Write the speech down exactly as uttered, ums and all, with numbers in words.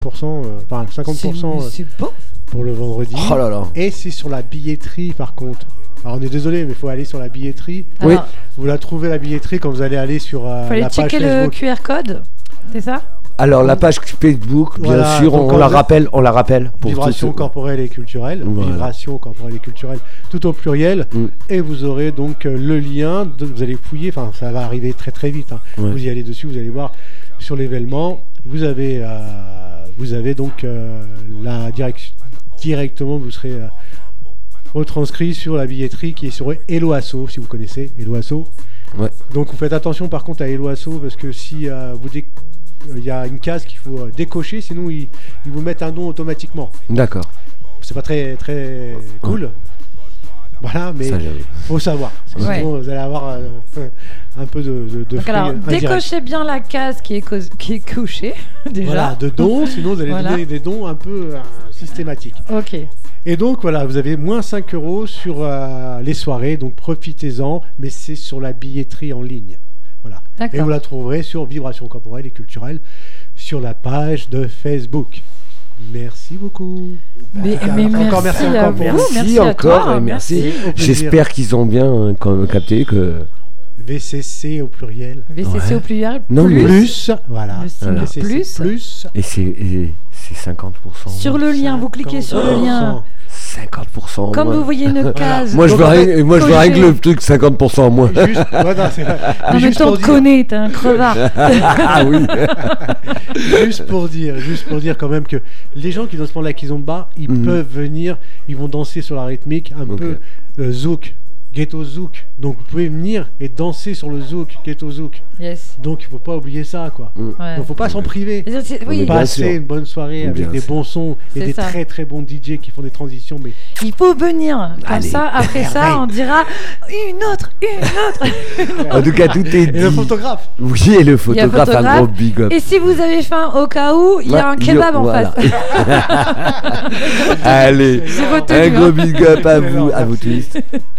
pour cent, euh, enfin cinquante pour cent C'est, c'est beau. pour le vendredi. Oh là là. Et c'est sur la billetterie par contre. Alors on est désolé, mais il faut aller sur la billetterie. Oui. Alors, Vous la trouvez la billetterie quand vous allez aller sur euh, faut aller la page checker le Facebook. Q R code, c'est ça? Alors la page Facebook, bien Voilà, sûr, donc on en la fait, rappelle, on la rappelle pour Vibration tous ceux- corporelle et culturelle. Voilà. Vibration corporelle et culturelle, tout au pluriel. Mm. Et vous aurez donc euh, le lien. De, vous allez fouiller, enfin ça va arriver très très vite. Hein. Ouais. Vous y allez dessus, vous allez voir sur l'événement. Vous avez, euh, vous avez donc euh, la direct, directement, vous serez euh, retranscrit sur la billetterie qui est sur Hello Asso, si vous connaissez Hello Asso. Ouais. Donc vous faites attention par contre à Hello Asso parce que si euh, vous dé- il y a une case qu'il faut euh, décocher, sinon ils, ils vous mettent un don automatiquement. D'accord. C'est pas très très cool. Voilà, mais Ça, j'avais. faut savoir. Parce que Ouais. sinon, vous allez avoir euh, un peu de, de, de Donc free alors, indirect. décochez bien la case qui est, cause- qui est couchée, déjà. Voilà, de dons, sinon vous allez Voilà. donner des dons un peu euh, systématiques. Ok. Et donc voilà, vous avez moins cinq euros sur euh, les soirées, donc profitez-en, mais c'est sur la billetterie en ligne. Voilà. D'accord. Et vous la trouverez sur Vibration corporelle et culturelle sur la page de Facebook. Merci beaucoup. Mais, En tout cas, mais encore merci, merci à encore vous, pour Merci merci à encore toi, et merci. Au plaisir. J'espère qu'ils ont bien euh, quand même capté que. V C C au pluriel. V C C Ouais. au pluriel. Non, mais- Plus, voilà. Le signe Voilà. V C C plus. plus. Et c'est, et c'est cinquante pour cent. Sur le lien, vous cliquez sur le lien. cinquante pour cent en Comme moins. vous voyez une case. Moi je, Donc, veux en fait, régler, moi, je veux cocher. régler le truc cinquante pour cent en moins. Juste, voilà, c'est vrai. En Mais même juste temps, pour te dire, connais, t'es un crevard. Ah oui. juste pour dire, juste pour dire quand même que les gens qui dansent pour la kizomba, ils Mhm. peuvent venir, ils vont danser sur la rythmique un Ok. peu euh, zouk, ghetto zouk. Donc vous pouvez venir et danser sur le zouk, ghetto zouk. Yes. Donc il faut pas oublier ça, quoi. Ouais. Donc faut pas s'en priver. C'est- c'est- On Oui, est bien Passer sûr. une bonne soirée avec Bien des sûr. bons sons et C'est des ça. très très bons D J qui font des transitions. Mais il faut venir. Comme Allez. ça, après ça, Merveille. on dira une autre, une autre. En tout cas, tout est dit. et le photographe. Oui, et le photographe, un photographe. gros big up. Et si vous avez faim au cas où, il y a Ouais, un kebab en voilà. face. Allez, J'ai retenu, un hein. gros big up à Mais vous, non, à vous merci. tous.